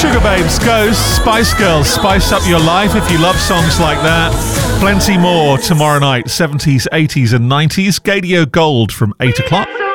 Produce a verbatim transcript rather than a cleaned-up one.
Sugababes Ghost, Spice Girls, spice up your life if you love songs like that. Plenty more tomorrow night, seventies, eighties and nineties. Gadio Gold from eight o'clock.